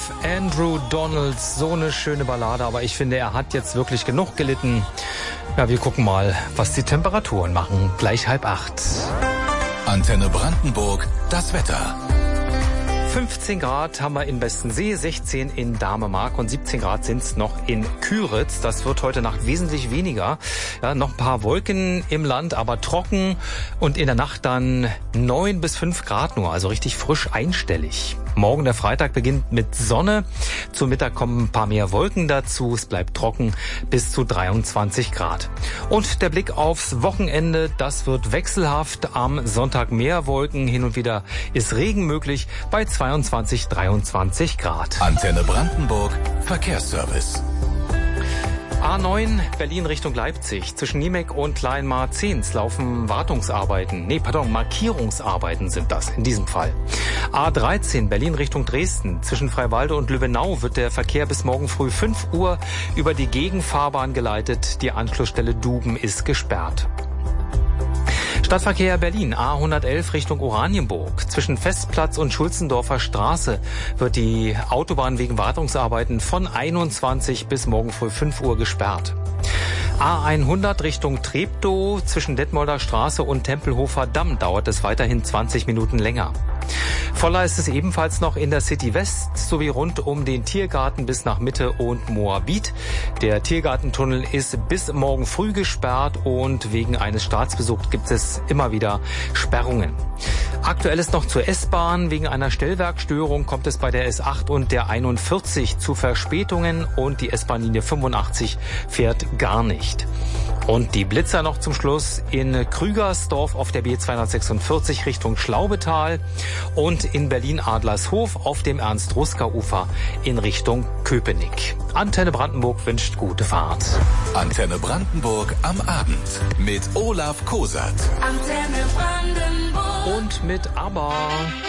Andrew Donald, so eine schöne Ballade, aber ich finde, er hat jetzt wirklich genug gelitten. Ja, wir gucken mal, was die Temperaturen machen. Gleich 7:30. Antenne Brandenburg, das Wetter. 15 Grad haben wir in Bestensee, 16 in Damemark und 17 Grad sind es noch in Küritz. Das wird heute Nacht wesentlich weniger. Ja, noch ein paar Wolken im Land, aber trocken und in der Nacht dann 9 bis 5 Grad nur, also richtig frisch einstellig. Morgen, der Freitag, beginnt mit Sonne. Zum Mittag kommen ein paar mehr Wolken dazu. Es bleibt trocken bis zu 23 Grad. Und der Blick aufs Wochenende, das wird wechselhaft. Am Sonntag mehr Wolken, hin und wieder ist Regen möglich bei 22, 23 Grad. Antenne Brandenburg, Verkehrsservice. A9 Berlin Richtung Leipzig. Zwischen Niemek und Kleinmar-Zehns laufen Markierungsarbeiten sind das in diesem Fall. A13 Berlin Richtung Dresden. Zwischen Freiwalde und Lübbenau wird der Verkehr bis morgen früh 5 Uhr über die Gegenfahrbahn geleitet. Die Anschlussstelle Duben ist gesperrt. Stadtverkehr Berlin, A111 Richtung Oranienburg. Zwischen Festplatz und Schulzendorfer Straße wird die Autobahn wegen Wartungsarbeiten von 21 bis morgen früh 5 Uhr gesperrt. A100 Richtung Treptow, zwischen Detmolder Straße und Tempelhofer Damm dauert es weiterhin 20 Minuten länger. Voller ist es ebenfalls noch in der City West sowie rund um den Tiergarten bis nach Mitte und Moabit. Der Tiergartentunnel ist bis morgen früh gesperrt und wegen eines Staatsbesuchs gibt es immer wieder Sperrungen. Aktuell ist noch zur S-Bahn. Wegen einer Stellwerkstörung kommt es bei der S8 und der 41 zu Verspätungen und die S-Bahn-Linie 85 fährt gar nicht. Und die Blitzer noch zum Schluss in Krügersdorf auf der B246 Richtung Schlaubetal und in Berlin-Adlershof auf dem Ernst-Ruska-Ufer in Richtung Köpenick. Antenne Brandenburg wünscht gute Fahrt. Antenne Brandenburg am Abend mit Olaf Kosat. Antenne Brandenburg. Und mit ABBA.